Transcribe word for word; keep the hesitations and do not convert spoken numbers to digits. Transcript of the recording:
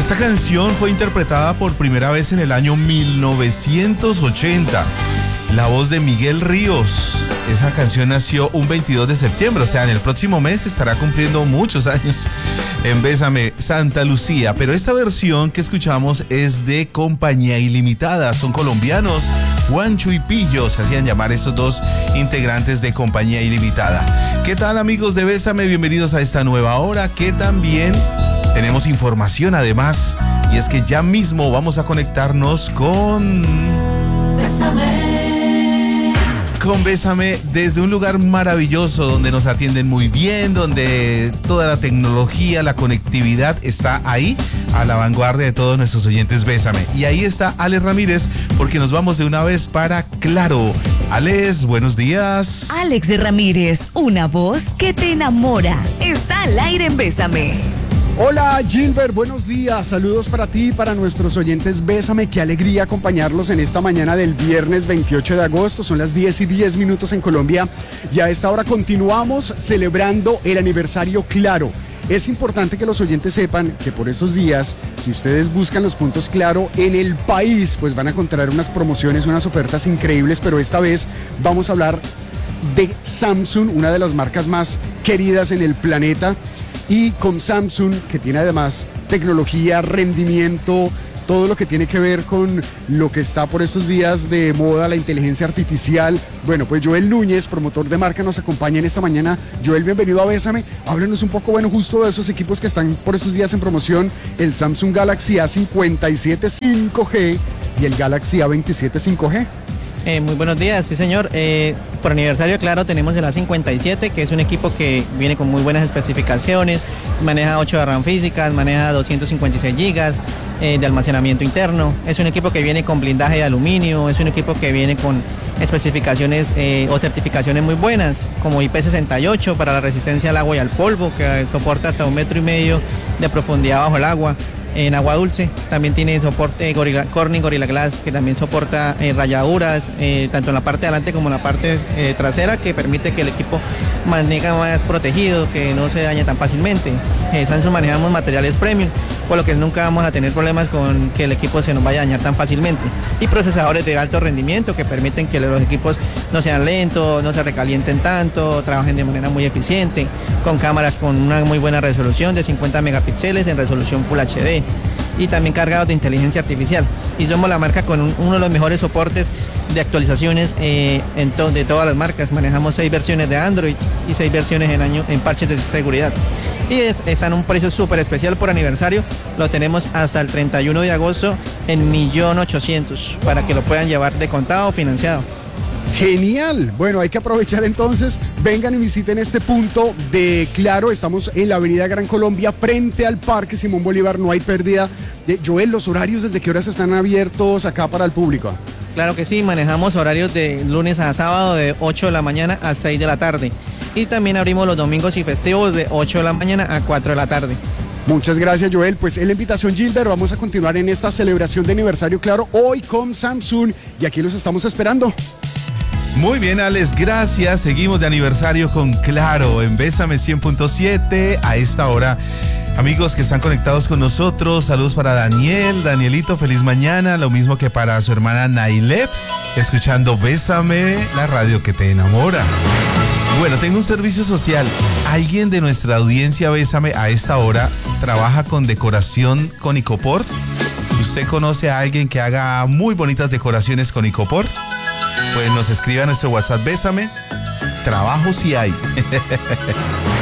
Esta canción fue interpretada por primera vez en el año mil novecientos ochenta. La voz de Miguel Ríos. Esa canción nació un veintidós de septiembre, o sea, en el próximo mes estará cumpliendo muchos años en Bésame Santa Lucía. Pero esta versión que escuchamos es de Compañía Ilimitada. Son colombianos, Juancho y Pillo, se hacían llamar estos dos integrantes de Compañía Ilimitada. ¿Qué tal, amigos de Bésame? Bienvenidos a esta nueva hora, que también tenemos información además. Y es que ya mismo vamos a conectarnos con... Bésame. Con Bésame desde un lugar maravilloso donde nos atienden muy bien, donde toda la tecnología, la conectividad está ahí a la vanguardia de todos nuestros oyentes Bésame. Y ahí está Alex Ramírez, porque nos vamos de una vez para Claro. Alex, buenos días. Alex Ramírez, una voz que te enamora. Está al aire en Bésame. Hola Gilbert, buenos días, saludos para ti y para nuestros oyentes Bésame, qué alegría acompañarlos en esta mañana del viernes veintiocho de agosto, son las diez y diez minutos en Colombia y a esta hora continuamos celebrando el aniversario Claro. Es importante que los oyentes sepan que por estos días, si ustedes buscan los puntos Claro en el país, pues van a encontrar unas promociones, unas ofertas increíbles, pero esta vez vamos a hablar de Samsung, una de las marcas más queridas en el planeta. Y con Samsung, que tiene además tecnología, rendimiento, todo lo que tiene que ver con lo que está por estos días de moda, la inteligencia artificial. Bueno, pues Joel Núñez, promotor de marca, nos acompaña en esta mañana. Joel, bienvenido a Bésame. Háblenos un poco, bueno, justo de esos equipos que están por estos días en promoción, el Samsung Galaxy A cincuenta y siete cinco G y el Galaxy A veintisiete cinco G. Eh, muy buenos días, sí señor. Eh, por aniversario, claro, tenemos el A cincuenta y siete, que es un equipo que viene con muy buenas especificaciones, maneja ocho de RAM físicas, maneja doscientos cincuenta y seis gigas eh, de almacenamiento interno. Es un equipo que viene con blindaje de aluminio, es un equipo que viene con especificaciones eh, o certificaciones muy buenas, como I P sesenta y ocho para la resistencia al agua y al polvo, que soporta hasta un metro y medio de profundidad bajo el agua. En agua dulce también tiene soporte Gorilla, Corning Gorilla Glass, que también soporta eh, rayaduras, eh, tanto en la parte de adelante como en la parte eh, trasera, que permite que el equipo mantenga más protegido, que no se dañe tan fácilmente. Eh, Samsung manejamos materiales premium, por lo que nunca vamos a tener problemas con que el equipo se nos vaya a dañar tan fácilmente. Y procesadores de alto rendimiento que permiten que los equipos no sean lentos, no se recalienten tanto, trabajen de manera muy eficiente, con cámaras con una muy buena resolución de cincuenta megapíxeles en resolución Full H D. Y también cargados de inteligencia artificial. Y somos la marca con un, uno de los mejores soportes de actualizaciones eh, en to, de todas las marcas. Manejamos seis versiones de Android y seis versiones en año en parches de seguridad. Y es, está en un precio súper especial por aniversario. Lo tenemos hasta el treinta y uno de agosto en un millón ochocientos mil para que lo puedan llevar de contado o financiado. Genial, bueno, hay que aprovechar entonces, vengan y visiten este punto de Claro, estamos en la avenida Gran Colombia frente al Parque Simón Bolívar, no hay pérdida. De, Joel, ¿los horarios desde qué horas están abiertos acá para el público? Claro que sí, manejamos horarios de lunes a sábado de ocho de la mañana a seis de la tarde y también abrimos los domingos y festivos de ocho de la mañana a cuatro de la tarde. Muchas gracias, Joel. Pues en la invitación, Gilbert, vamos a continuar en esta celebración de aniversario Claro hoy con Samsung y aquí los estamos esperando. Muy bien, Alex, gracias. Seguimos de aniversario con Claro en Bésame cien punto siete a esta hora. Amigos que están conectados con nosotros, saludos para Daniel, Danielito, feliz mañana, lo mismo que para su hermana Nailet, escuchando Bésame, la radio que te enamora. Bueno, tengo un servicio social. ¿Alguien de nuestra audiencia Bésame a esta hora trabaja con decoración con Icopor? ¿Usted conoce a alguien que haga muy bonitas decoraciones con Icopor? Pues nos escribe a nuestro WhatsApp Bésame. Trabajo sí hay.